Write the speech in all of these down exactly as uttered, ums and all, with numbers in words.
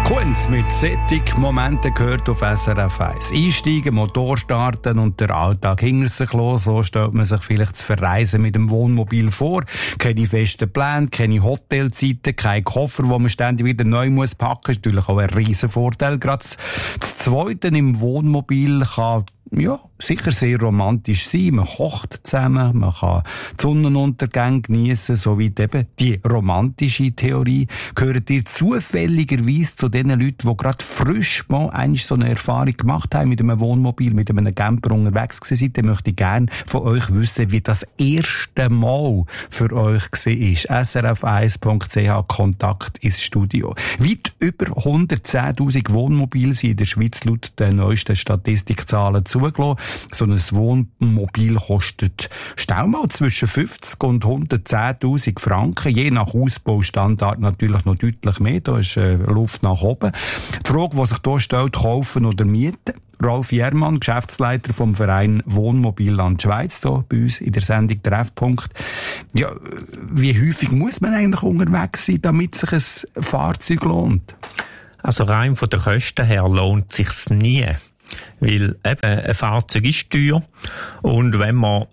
Kunz mit solchen Momenten gehört auf S R F eins. Einsteigen, Motor starten und der Alltag hinter sich los. So stellt man sich vielleicht das Verreisen mit dem Wohnmobil vor. Keine festen Pläne, keine Hotelzeiten, kein Koffer, wo man ständig wieder neu muss packen. Ist natürlich auch ein riesen Vorteil. Gerade das Zweite im Wohnmobil kann ja, sicher sehr romantisch sein. Man kocht zusammen, man kann die Sonnenuntergänge geniessen, soweit eben die romantische Theorie. Gehört ihr zufälligerweise zu den Leuten, die gerade frisch mal eigentlich so eine Erfahrung gemacht haben mit einem Wohnmobil, mit einem Camper unterwegs gewesen sind? Dann möchte ich gerne von euch wissen, wie das erste Mal für euch war. S R F eins Punkt C H Kontakt ins Studio. Weit über hundertzehntausend Wohnmobile sind in der Schweiz laut den neuesten Statistikzahlen zugelassen. So ein Wohnmobil kostet schnell mal zwischen fünfzig und hundertzehntausend Franken, je nach Ausbaustandard natürlich noch deutlich mehr, da ist äh, Luft nach oben. Die Frage, die sich hier stellt, kaufen oder mieten? Rolf Jermann, Geschäftsleiter vom Verein Wohnmobilland Schweiz, hier bei uns in der Sendung Treffpunkt. Ja, wie häufig muss man eigentlich unterwegs sein, damit sich ein Fahrzeug lohnt? Also rein von den Kosten her lohnt es sich nie. Weil eben ein Fahrzeug ist teuer und wenn man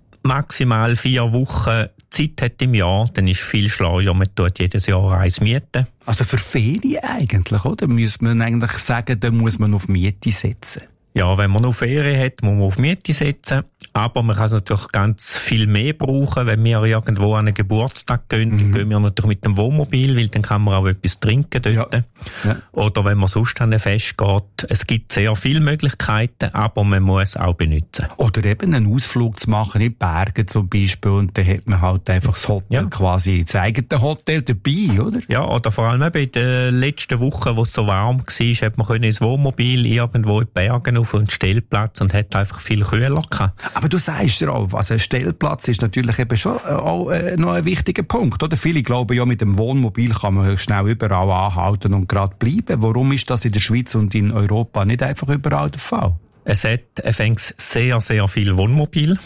maximal vier Wochen Zeit hat im Jahr, dann ist viel schlauer, man tut jedes Jahr eins mieten. Also für Ferien eigentlich, oder? Müsste man eigentlich sagen, da muss man auf Miete setzen. Ja, wenn man noch Ferien hat, muss man auf Miete setzen. Aber man kann es natürlich ganz viel mehr brauchen. Wenn wir irgendwo an einen Geburtstag gehen, mhm. dann gehen wir natürlich mit dem Wohnmobil, weil dann kann man auch etwas trinken dort. Ja. Ja. Oder wenn man sonst an ein Fest geht. Es gibt sehr viele Möglichkeiten, aber man muss auch benutzen. Oder eben einen Ausflug zu machen in die Berge zum Beispiel und dann hat man halt einfach das Hotel ja. quasi, das eigene Hotel dabei, oder? Ja, oder vor allem eben in den letzten Wochen, wo es so warm war, hat man ins Wohnmobil irgendwo in die Berge auf einen Stellplatz und hat einfach viel kühler gehabt. Aber du sagst, Rolf, also ein Stellplatz ist natürlich eben schon auch äh, noch ein wichtiger Punkt, oder? Viele glauben ja, mit dem Wohnmobil kann man schnell überall anhalten und gerade bleiben. Warum ist das in der Schweiz und in Europa nicht einfach überall der Fall? Es hat anfangs sehr, sehr viel Wohnmobil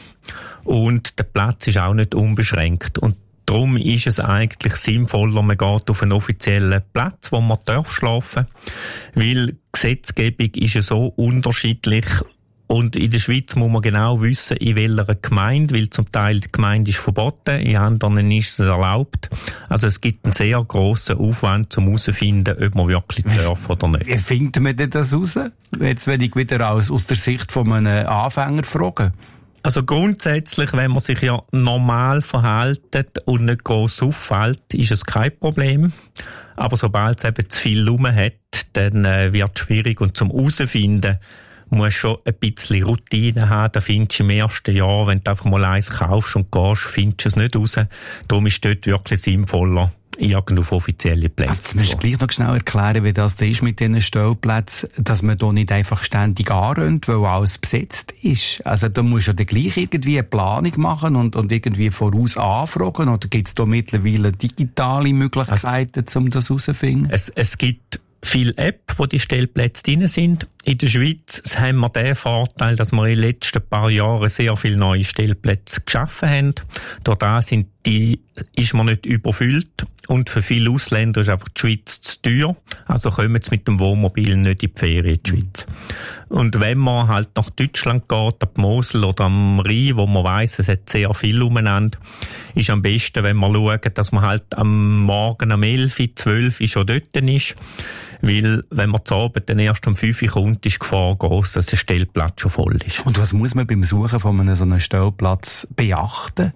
und der Platz ist auch nicht unbeschränkt. Und darum ist es eigentlich sinnvoller, man geht auf einen offiziellen Platz, wo man darf schlafen, weil die Gesetzgebung ist ja so unterschiedlich und in der Schweiz muss man genau wissen, in welcher Gemeinde, weil zum Teil die Gemeinde ist verboten, in anderen ist es erlaubt. Also es gibt einen sehr grossen Aufwand, um herauszufinden, ob man wirklich darf oder nicht. Wie findet man denn das raus? Jetzt, wenn ich wieder aus, aus der Sicht von einem Anfänger frage. Also grundsätzlich, wenn man sich ja normal verhält und nicht gross auffällt, ist es kein Problem. Aber sobald es eben zu viel rum hat, dann äh, wird es schwierig. Und zum herausfinden, musst schon ein bisschen Routine haben. Da findest du im ersten Jahr, wenn du einfach mal eins kaufst und gehst, findest du es nicht raus. Darum ist es dort wirklich sinnvoller, irgendwo auf offizielle Plätze. Jetzt musst du gleich noch schnell erklären, wie das da ist mit diesen Stellplätzen, dass man da nicht einfach ständig anrennt, weil alles besetzt ist. Also da musst du ja gleich irgendwie eine Planung machen und, und irgendwie voraus anfragen, oder gibt es da mittlerweile digitale Möglichkeiten, also, um das herauszufinden? Es, es gibt viele Apps, wo die Stellplätze drin sind. In der Schweiz haben wir den Vorteil, dass wir in den letzten paar Jahren sehr viele neue Stellplätze geschaffen haben. Durch das sind die, ist man nicht überfüllt. Und für viele Ausländer ist einfach die Schweiz zu teuer. Also kommen sie mit dem Wohnmobil nicht in die Ferien in die Schweiz. Und wenn man halt nach Deutschland geht, ab Mosel oder am Rhein, wo man weiss, es hat sehr viel umeinander, ist am besten, wenn man schaut, dass man halt am Morgen um elf, zwölf schon dort ist. Weil, wenn man zu Abend dann erst um fünf Uhr kommt, ist die Gefahr gross, dass der Stellplatz schon voll ist. Und was muss man beim Suchen von einem so einem Stellplatz beachten?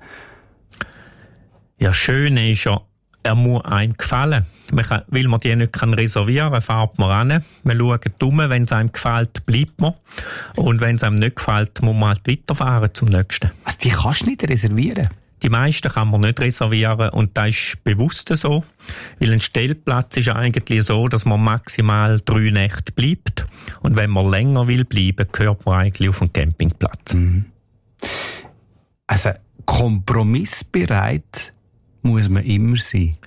Ja, das Schöne ist ja, er muss einem gefallen. Man kann, weil man die nicht kann reservieren kann, fährt man hin. Man schaut um, wenn es einem gefällt, bleibt man. Und wenn es einem nicht gefällt, muss man halt weiterfahren zum nächsten. Also die kannst du nicht reservieren? Die meisten kann man nicht reservieren und das ist bewusst so, weil ein Stellplatz ist eigentlich so, dass man maximal drei Nächte bleibt und wenn man länger will bleiben, gehört man eigentlich auf einen Campingplatz. Mhm. Also kompromissbereit muss man immer sein?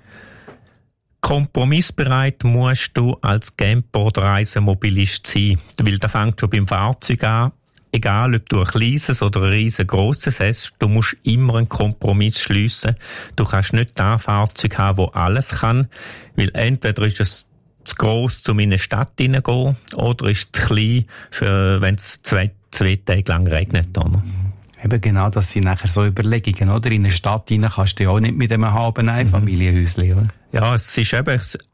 Kompromissbereit musst du als Camper oder Reisemobilist sein, weil das fängt schon beim Fahrzeug an. Egal, ob du ein kleines oder ein riesengroßes hast, du musst immer einen Kompromiss schliessen. Du kannst nicht das Fahrzeug haben, das alles kann, weil entweder ist es zu gross, um in eine Stadt hineingehen, oder ist es zu klein, für, wenn es zwei, zwei Tage lang regnet? Oder? Eben genau, das sind nachher so Überlegungen, oder? In eine Stadt hinein kannst du ja auch nicht mit einem halben Einfamilienhäuschen, oder? Ja, es ist eben,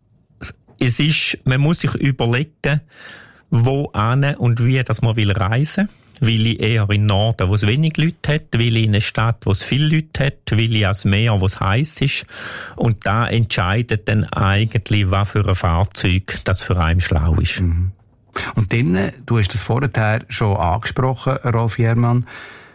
es ist, man muss sich überlegen, wo hin und wie dass man will reisen. Will ich eher in den Norden, wo es wenig Leute hat? Will ich in eine Stadt, wo es viele Leute hat? Will ich ans Meer, wo es heiß ist? Und da entscheidet dann eigentlich, was für ein Fahrzeug das für einen schlau ist. Mhm. Und dann, du hast das vorher schon angesprochen, Rolf Jermann,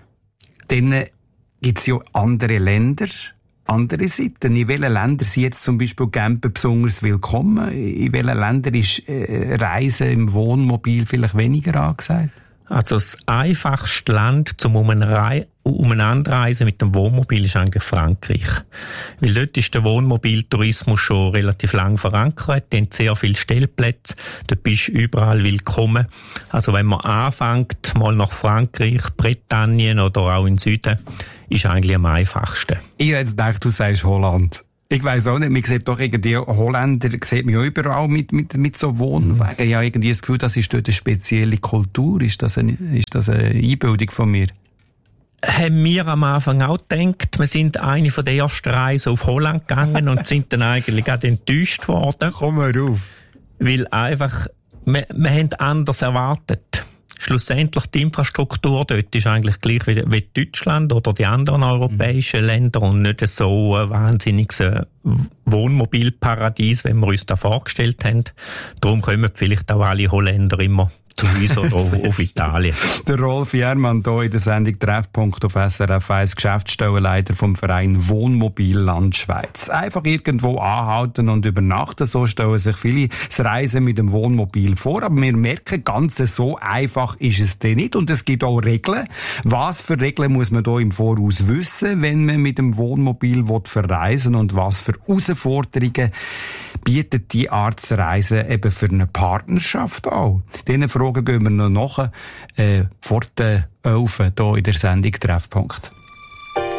dann gibt es ja andere Länder, andere Seiten. In welchen Ländern sind jetzt zum Beispiel Camper besonders willkommen? In welchen Ländern ist äh, Reisen im Wohnmobil vielleicht weniger angesagt? Also das einfachste Land zum Umeinanderreisen mit dem Wohnmobil ist eigentlich Frankreich. Weil dort ist der Wohnmobiltourismus schon relativ lang verankert, die haben sehr viele Stellplätze, dort bist du überall willkommen. Also wenn man anfängt, mal nach Frankreich, Britannien oder auch in Süden, ist eigentlich am einfachsten. Ich hätte jetzt gedacht, du sagst Holland. Ich weiss auch nicht, man sieht doch irgendwie Holländer, sieht man ja überall mit, mit, mit so Wohnwagen. Ich habe irgendwie das Gefühl, das ist dort eine spezielle Kultur. Ist das eine, ist das eine Einbildung von mir? Haben wir am Anfang auch gedacht, wir sind eine von den ersten Reisen auf Holland gegangen und sind dann eigentlich auch enttäuscht worden. Komm mal rauf. Weil einfach, wir, wir haben anders erwartet. Schlussendlich die Infrastruktur dort ist eigentlich gleich wie, wie Deutschland oder die anderen europäischen mhm. Länder und nicht so ein wahnsinniges Wohnmobilparadies, wie wir uns da vorgestellt haben. Darum kommen vielleicht auch alle Holländer immer zu uns oder auf, auf Italien. Der Rolf Jermann hier in der Sendung Treffpunkt auf S R F eins, Geschäftsstellenleiter vom Verein Wohnmobilland Schweiz. Einfach irgendwo anhalten und übernachten, so stellen sich viele das Reisen mit dem Wohnmobil vor, aber wir merken, ganz so einfach ist es denn nicht und es gibt auch Regeln. Was für Regeln muss man hier im Voraus wissen, wenn man mit dem Wohnmobil verreisen will und was für Herausforderungen bietet die Art zu reisen eben für eine Partnerschaft auch? Diesen Fragen gehen wir noch nach, äh, vor den Elfen hier in der Sendung Treffpunkt.